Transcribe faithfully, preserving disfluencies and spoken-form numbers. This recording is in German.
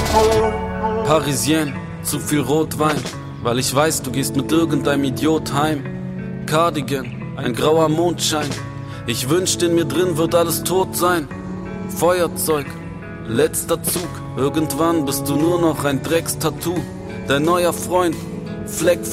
Parisien, zu viel Rotwein, weil ich weiß, du gehst mit irgendeinem Idiot heim. Cardigan, ein grauer Mondschein, ich wünschte, in mir drin wird alles tot sein. Feuerzeug, letzter Zug, irgendwann bist du nur noch ein Dreckstattoo. Dein neuer Freund, Fleck